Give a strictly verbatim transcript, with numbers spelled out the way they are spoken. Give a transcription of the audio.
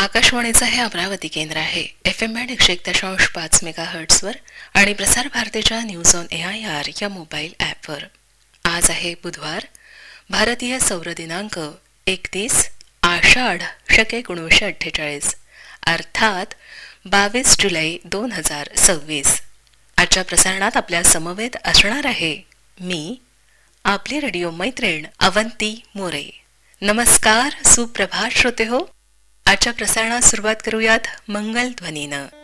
आकाशवाणीचं हे अमरावती केंद्र आहे. एफ एम बँड एकशे एक दशांश पाच मेगा हर्ट्सवर आणि प्रसार भारतीच्या news on A I R या मोबाईल ॲपवर. आज आहे बुधवार, भारतीय सौर दिनांक एकतीस आषाढ शके एकोणीसशे अठ्ठेचाळीस अर्थात बावीस जुलै दोन हजार सव्वीस. आजच्या प्रसारणात आपल्या समवेत असणार आहे मी, आपली रेडिओ मैत्रीण अवंती मोरे. नमस्कार, सुप्रभात श्रोते हो. आजच्या प्रसारणात सुरुवात करूयात मंगल ध्वनीनं.